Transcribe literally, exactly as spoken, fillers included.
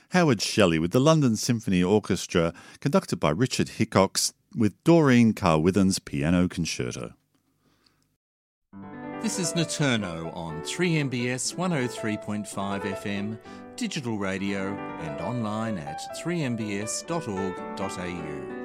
Howard Shelley with the London Symphony Orchestra, conducted by Richard Hickox, with Doreen Carwithen's Piano Concerto. This is Naturno on three M B S one oh three point five F M, digital radio and online at three m b s dot org dot a u.